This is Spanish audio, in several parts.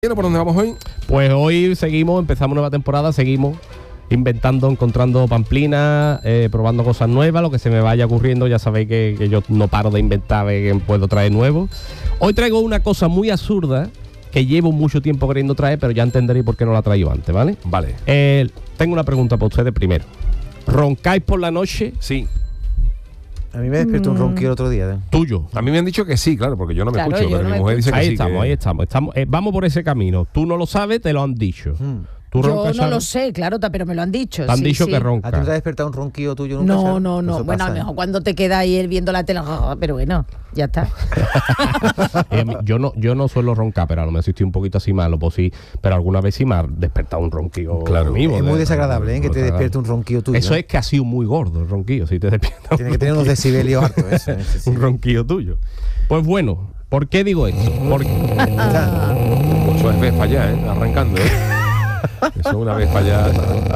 ¿Por dónde vamos hoy? Pues hoy empezamos nueva temporada, seguimos inventando, encontrando pamplinas, probando cosas nuevas, lo que se me vaya ocurriendo. Ya sabéis que yo no paro de inventar, que puedo traer nuevo. Hoy traigo una cosa muy absurda que llevo mucho tiempo queriendo traer, pero ya entenderéis por qué no la he traído antes, ¿vale? Vale. Tengo una pregunta para ustedes primero. ¿Roncáis por la noche? Sí. A mí me despertó un ronquido el otro día. Tuyo. A mí me han dicho que sí, claro, porque yo no me escucho, pero mi mujer dice que ahí sí. Estamos, ahí estamos. Vamos por ese camino. Tú no lo sabes, te lo han dicho. ¿Tú yo roncas, no Charo? lo sé, claro, pero me lo han dicho. Te han dicho que ¿A ronca. ti no te ha despertado un ronquido tuyo nunca? No, Charo? no. Eso Bueno, a pasa, lo mejor cuando te quedas ahí viendo la tele, pero bueno, ya está. Yo no suelo roncar, pero a lo mejor sí estoy un poquito así malo, pues sí, pero alguna vez sí me ha despertado un ronquillo. Claro. Mío, Es muy desagradable, que te despierte un ronquido tuyo. Eso es que ha sido muy gordo el ronquillo, si te despierta. Tiene que tener unos decibelios altos, eso. Sí. Un ronquillo tuyo. Pues bueno, ¿por qué digo esto? Porque Eso es vez para allá, arrancando, Eso es una vez para allá.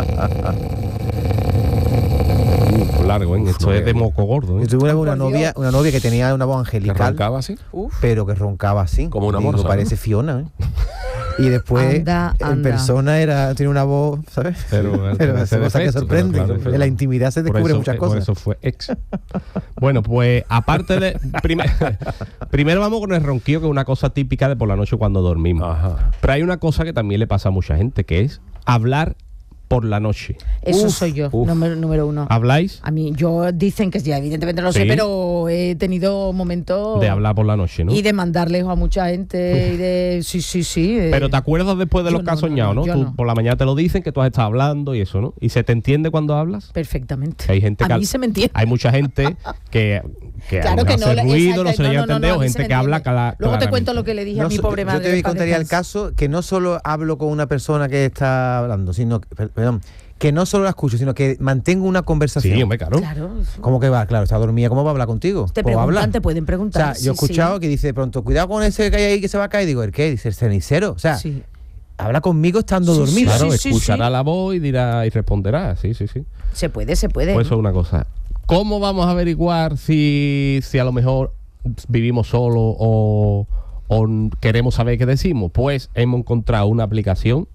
largo, Esto es de moco gordo, Yo tuve una novia que tenía una voz ¿Que angelical, roncaba así? pero que roncaba así. Como una Digo, morsa, parece ¿no? Fiona, Y después, Anda. en persona, tiene una voz, ¿sabes? Pero esa cosa que sorprende. claro. En la intimidad se descubre muchas Por cosas. eso fue ex. Bueno, pues aparte de... Primero vamos con el ronquillo, que es una cosa típica de por la noche cuando dormimos. Ajá. Pero hay una cosa que también le pasa a mucha gente, que es hablar por la noche. Eso soy yo, uf. número uno. ¿Habláis? A mí, dicen que ya evidentemente no lo Sí. sé, pero he tenido momentos De hablar por la noche, ¿no? y de mandarles a mucha gente y de sí. Pero te acuerdas después de yo lo que has no, soñado, ¿no? yo Tú no. por la mañana te lo dicen, que tú has estado hablando y eso, ¿no? ¿Y se te entiende cuando hablas? Perfectamente. Hay gente a mí se me entiende. Hay mucha gente que Claro que no, hace ruido, exacto, no se le llega a entender, a o mí se gente me que habla entiende. Luego te cuento lo que le dije a mi pobre Yo madre. te paz contaría el descanse. caso que no solo hablo con una persona que está hablando, sino que no solo la escucho, sino que mantengo una conversación. Sí, hombre, claro. Claro. ¿Cómo que va? Claro, está dormida, ¿cómo va a hablar contigo? Te ¿Puedo preguntan, hablar? te pueden O preguntar. sea, yo he escuchado que dice de pronto, cuidado con ese que hay ahí que se va a caer. Digo, ¿el qué? Dice, el cenicero. O sea, Sí. habla conmigo estando Sí, dormido. Claro, sí, escuchará la voz y dirá y responderá. Sí. Se puede. Pues eso es una cosa. ¿Cómo vamos a averiguar si a lo mejor vivimos solos o queremos saber qué decimos? Pues hemos encontrado una aplicación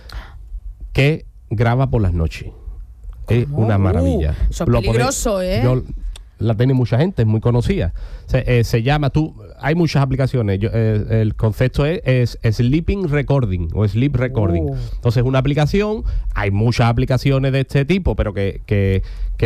que graba por las noches. Es ¿Cómo? una maravilla. Eso es Lo pone- peligroso, la tiene mucha gente, es muy conocida. Se llama, hay muchas aplicaciones. El concepto es Sleeping Recording o Sleep Recording. Entonces es una aplicación, hay muchas aplicaciones de este tipo, pero que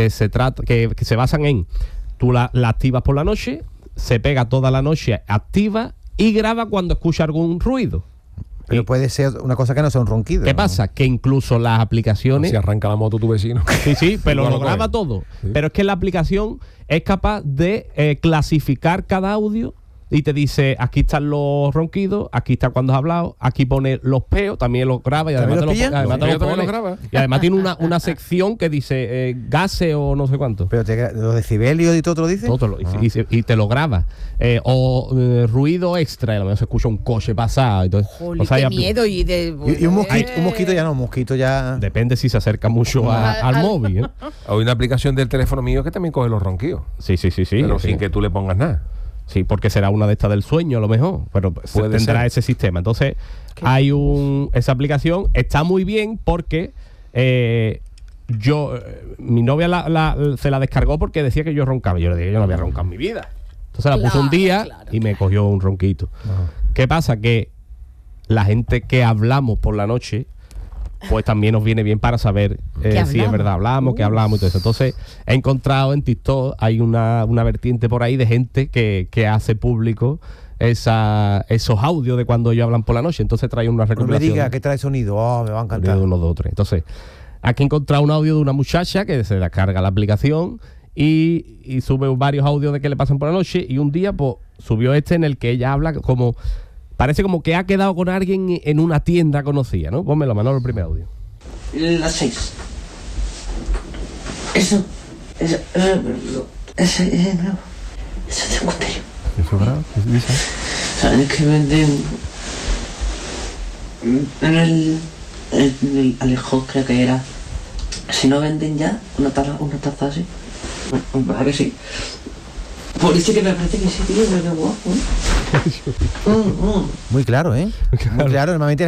se basan en, tú la activas por la noche, se pega toda la noche activa y graba cuando escucha algún ruido. Pero puede ser una cosa que no sea un ronquido. ¿Qué ¿no? pasa? Que incluso las aplicaciones... Si arranca la moto tu vecino. Sí, pero Igual lo lo graba coge. todo. Sí. Pero es que la aplicación es capaz de clasificar cada audio y te dice, aquí están los ronquidos, aquí está cuando has hablado, aquí pone los peos, también los graba y además ¿También te los pilla? además te ¿Los lo peos también pone. los graba? Y además tiene una sección que dice gases o no sé cuánto. Pero los decibelios y todo te lo dice. Todo y te lo graba. Ruido extra, y a lo mejor se escucha un coche pasar. Entonces, Jolín, o sea, qué hay miedo. Y un mosquito ya no, un mosquito ya. Depende si se acerca mucho al móvil. ¿eh? Hay una aplicación del teléfono mío que también coge los ronquillos. Sí. Pero Sí. sin que tú le pongas nada. Sí, porque será una de estas del sueño a lo mejor, pero Puede tendrá ser. ese sistema. Entonces, esa aplicación está muy bien porque mi novia se la descargó porque decía que yo roncaba. Yo le dije que yo no había roncado en mi vida. Entonces la puse un día y me cogió un ronquito. ¿Qué pasa? Que la gente que hablamos por la noche, pues también nos viene bien para saber si es verdad hablamos, qué hablamos y todo eso. Entonces he encontrado en TikTok, hay una vertiente por ahí de gente que hace público esos audios de cuando ellos hablan por la noche. Entonces trae una No me recopilación diga que trae sonido. Me va a de encantar. uno, dos, tres. Entonces aquí he encontrado un audio de una muchacha que se descarga la aplicación y sube varios audios de que le pasan por la noche, y un día pues subió en el que ella habla como... Parece como que ha quedado con alguien en una tienda conocida, ¿no? Pónmelo, Manolo, el primer audio. Las 6. Eso nuevo. Eso es cementerio. ¿Eso es grave? ¿Sabes que venden en el Alejo, creo que era? Si no venden ya una taza así. ¿Verdad que sí? Por eso que me parece que sí, tío, pero qué guapo, ¿eh? Muy claro, ¿eh? Muy claro. Normalmente